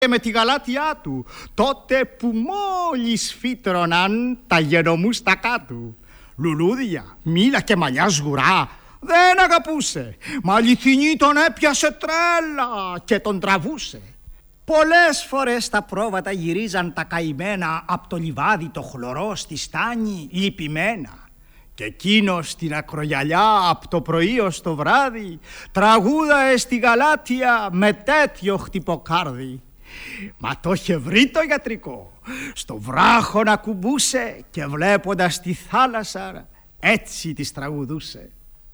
και με τη γαλάτια του, τότε που μόλις φύτρωναν τα γενομούστακά του. Λουλούδια, μήλα και μαλλιά σγουρά δεν αγαπούσε, μα αληθινή τον έπιασε τρέλα και τον τραβούσε. Πολλές φορές τα πρόβατα γυρίζαν τα καημένα απ' το λιβάδι το χλωρό στη στάνη λυπημένα. Και εκείνος στην ακρογιαλιά απ' το πρωί ως το βράδυ τραγούδαε στη γαλάτια με τέτοιο χτυποκάρδι. Μα το είχε βρει το γιατρικό, στο βράχο να κουμπούσε και βλέποντας τη θάλασσα έτσι της τραγουδούσε.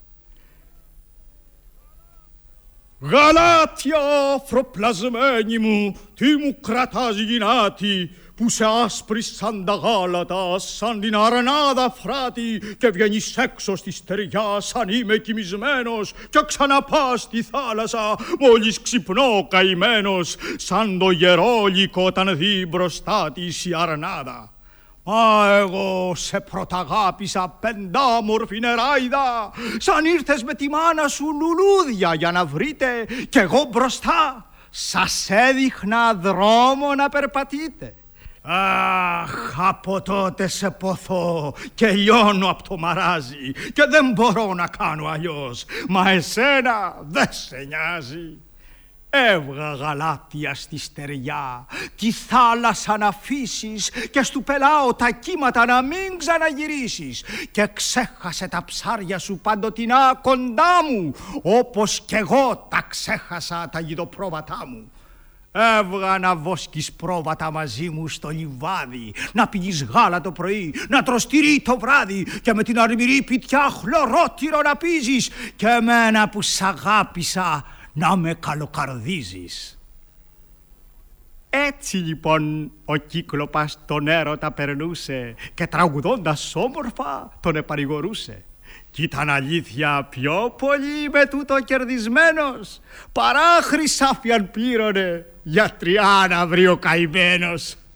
Γαλάτια αφροπλασμένη μου, τι μου κρατάς γυνάτη, που σε άσπρη σαν τα γάλατα, σαν την αρνάδα φράτη, και βγαίνεις έξω στη στεριά σαν είμαι κοιμισμένος και ξαναπάς στη θάλασσα μόλις ξυπνώ καημένος, σαν το γερόλικο όταν δει μπροστά της η αρνάδα. Μα εγώ σε πρωταγάπησα πεντάμορφη νεράιδα, σαν ήρθες με τη μάνα σου λουλούδια για να βρείτε, κι εγώ μπροστά σας έδειχνα δρόμο να περπατείτε. Αχ, από τότε σε ποθώ και λιώνω απ' το μαράζι και δεν μπορώ να κάνω αλλιώς, μα εσένα δεν σε νοιάζει. Έβγα γαλάτια στη στεριά, τη θάλασσα να αφήσεις και στου πελάω τα κύματα να μην ξαναγυρίσεις, και ξέχασε τα ψάρια σου παντοτινά κοντά μου, όπως κι εγώ τα ξέχασα τα γιδοπρόβατά μου. Έβγα να βόσκεις πρόβατα μαζί μου στο λιβάδι, να πηγείς γάλα το πρωί, να τρως τυρί το βράδυ και με την αρμηρή πιτιά χλωρότυρο να πίζεις, και εμένα που σ' αγάπησα να με καλοκαρδίζεις. Έτσι λοιπόν ο Κύκλοπας τον έρωτα περνούσε και τραγουδώντας όμορφα τον επαρηγορούσε. Κι ήταν αλήθεια πιο πολύ με τούτο κερδισμένος, παρά χρυσάφι αν πλήρωνε για 3 να βρει ο καημένος.